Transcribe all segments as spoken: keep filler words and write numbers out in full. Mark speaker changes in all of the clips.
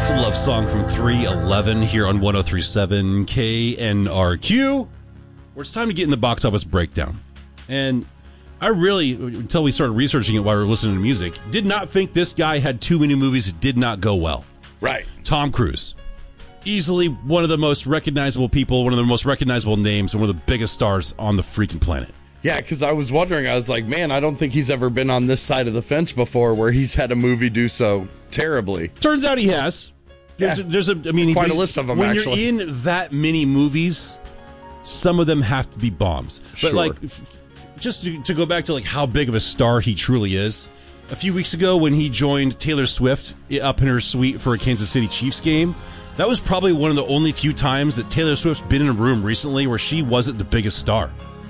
Speaker 1: It's a love song from three eleven here on one oh three point seven K N R Q, where it's time to get in the box office breakdown. And I really, until we started researching it while we were listening to music, did not think this guy had too many movies that did not go well.
Speaker 2: Right.
Speaker 1: Tom Cruise. Easily one of the most recognizable people, one of the most recognizable names, and one of the biggest stars on the freaking planet.
Speaker 2: Yeah, because I was wondering, I was like, man, I don't think he's ever been on this side of the fence before where he's had a movie do so terribly.
Speaker 1: Turns out he has. There's,
Speaker 2: Yeah.
Speaker 1: a, there's a, I mean,
Speaker 2: Quite
Speaker 1: he,
Speaker 2: a list of them,
Speaker 1: when
Speaker 2: actually.
Speaker 1: you're in that many movies, some of them have to be bombs. But
Speaker 2: Sure.
Speaker 1: like, f- just to, to go back to like how big of a star he truly is. A few weeks ago, when he joined Taylor Swift up in her suite for a Kansas City Chiefs game, that was probably one of the only few times that Taylor Swift's been in a room recently where she wasn't the biggest star.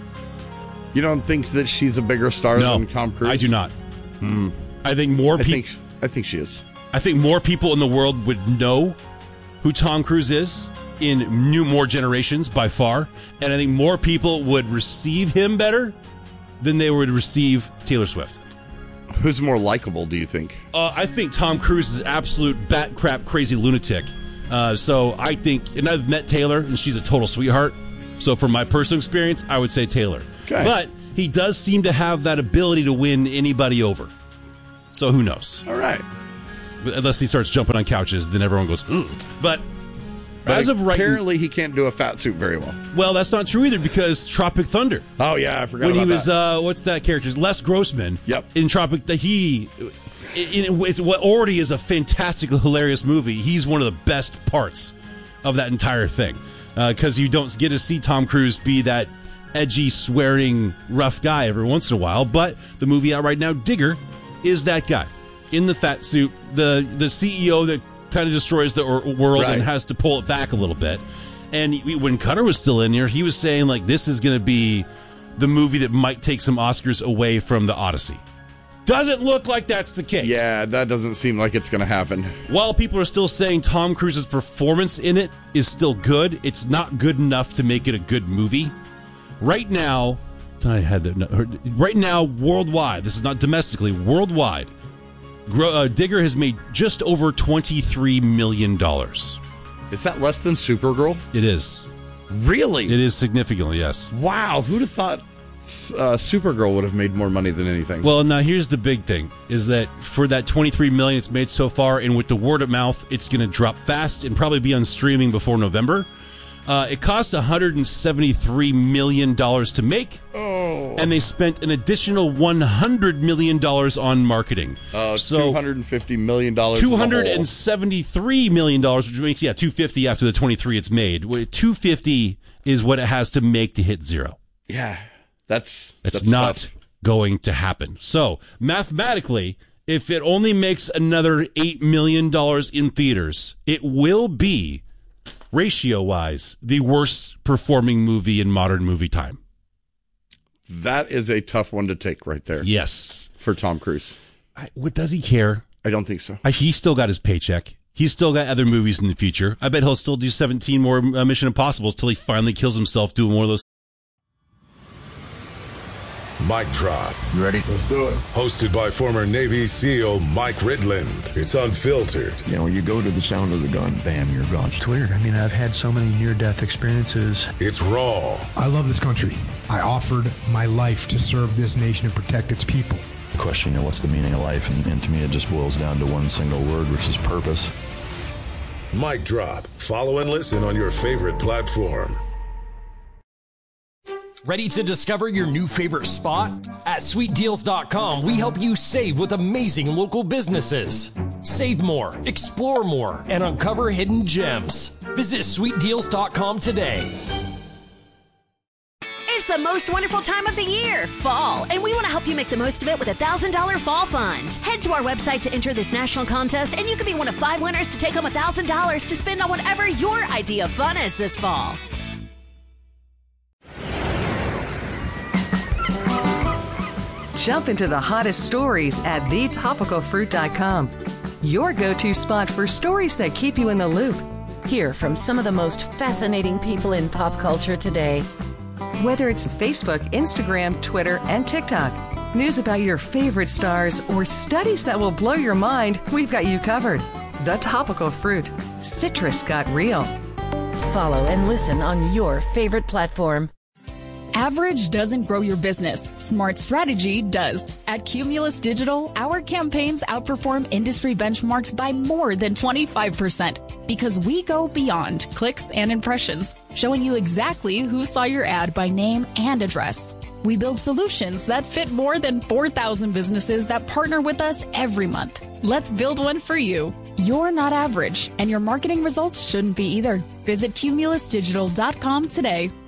Speaker 2: You don't think that she's a bigger star
Speaker 1: No,
Speaker 2: than Tom Cruise?
Speaker 1: I do not. Mm. I think more
Speaker 2: I
Speaker 1: people.
Speaker 2: think, I think she is.
Speaker 1: I think more people in the world would know who Tom Cruise is in new more generations by far, and I think more people would receive him better than they would receive Taylor Swift.
Speaker 2: Who's more likable, do you think?
Speaker 1: Uh, I think Tom Cruise is absolute bat crap crazy lunatic. Uh, so I think, and I've met Taylor, and she's a total sweetheart. So from my personal experience, I would say Taylor.
Speaker 2: Okay.
Speaker 1: But he does seem to have that ability to win anybody over. So who knows?
Speaker 2: All right.
Speaker 1: Unless he starts jumping on couches, then everyone goes, ugh. But,
Speaker 2: But
Speaker 1: as of right
Speaker 2: apparently he can't do a fat suit very well.
Speaker 1: well, that's not true either, because Tropic Thunder.
Speaker 2: Oh, yeah, I forgot
Speaker 1: When
Speaker 2: about
Speaker 1: he was,
Speaker 2: that.
Speaker 1: uh, what's that character? Les Grossman.
Speaker 2: Yep.
Speaker 1: In Tropic, that he, in, in, it's what already is a fantastic, hilarious movie. He's one of the best parts of that entire thing, because uh, you don't get to see Tom Cruise be that edgy, swearing, rough guy every once in a while. But the movie out right now, Digger, is that guy in the fat suit, the the C E O that kind of destroys the or- world
Speaker 2: Right.
Speaker 1: and has to pull it back a little bit. And he, when Cutter was still in here, he was saying like this is going to be the movie that might take some Oscars away from the Odyssey. Doesn't look like that's the case.
Speaker 2: Yeah, that doesn't seem like it's going to happen.
Speaker 1: While people are still saying Tom Cruise's performance in it is still good, it's not good enough to make it a good movie. Right now, I had that. No, right now, worldwide, this is not domestically, worldwide, uh, Digger has made just over twenty-three million dollars.
Speaker 2: Is that less than Supergirl?
Speaker 1: It is.
Speaker 2: Really?
Speaker 1: It is significantly, yes.
Speaker 2: Wow, who'd have thought uh, Supergirl would have made more money than anything?
Speaker 1: Well, now here's the big thing, is that for that twenty-three million dollars it's made so far, and with the word of mouth, it's going to drop fast and probably be on streaming before November. Uh, it cost one hundred seventy-three million dollars to make,
Speaker 2: oh.
Speaker 1: and they spent an additional one hundred million dollars on marketing.
Speaker 2: Uh,
Speaker 1: so
Speaker 2: two hundred fifty million dollars.
Speaker 1: two hundred seventy-three million dollars, which makes, yeah, two hundred fifty after the twenty-three it's made. two hundred fifty is what it has to make to hit zero.
Speaker 2: Yeah, that's
Speaker 1: That's,
Speaker 2: that's
Speaker 1: not
Speaker 2: tough.
Speaker 1: going to happen. So, mathematically, if it only makes another eight million dollars in theaters, it will be, ratio-wise, the worst performing movie in modern movie time.
Speaker 2: That is a tough one to take right there.
Speaker 1: Yes.
Speaker 2: For Tom Cruise.
Speaker 1: I, what, does he care?
Speaker 2: I don't think so.
Speaker 1: I, he's still got his paycheck. He's still got other movies in the future. I bet he'll still do seventeen more uh, Mission Impossibles till he finally kills himself doing one of those.
Speaker 3: Mic Drop.
Speaker 4: You ready? Let's do it.
Speaker 3: Hosted by former Navy SEAL Mike Ridland. It's unfiltered.
Speaker 4: You know, you go to the sound of the gun, bam, you're gone.
Speaker 5: It's weird. I mean, I've had so many near-death experiences.
Speaker 3: It's raw.
Speaker 6: I love this country. I offered my life to serve this nation and protect its people.
Speaker 4: The question, you know, what's the meaning of life? And, and to me, it just boils down to one single word, which is purpose.
Speaker 3: Mic Drop. Follow and listen on your favorite platform.
Speaker 7: Ready to discover your new favorite spot? At sweet deals dot com, we help you save with amazing local businesses. Save more, explore more, and uncover hidden gems. Visit sweet deals dot com today.
Speaker 8: It's the most wonderful time of the year, fall, and we want to help you make the most of it with a one thousand dollars Fall Fund. Head to our website to enter this national contest, and you can be one of five winners to take home one thousand dollars to spend on whatever your idea of fun is this fall.
Speaker 9: Jump into the hottest stories at the topical fruit dot com. Your go-to spot for stories that keep you in the loop.
Speaker 10: Hear from some of the most fascinating people in pop culture today.
Speaker 9: Whether it's Facebook, Instagram, Twitter, and TikTok, news about your favorite stars, or studies that will blow your mind, we've got you covered. The Topical Fruit. Citrus got real.
Speaker 10: Follow and listen on your favorite platform.
Speaker 11: Average doesn't grow your business. Smart strategy does. At Cumulus Digital, our campaigns outperform industry benchmarks by more than twenty-five percent because we go beyond clicks and impressions, showing you exactly who saw your ad by name and address. We build solutions that fit more than four thousand businesses that partner with us every month. Let's build one for you. You're not average, and your marketing results shouldn't be either. Visit cumulus digital dot com today.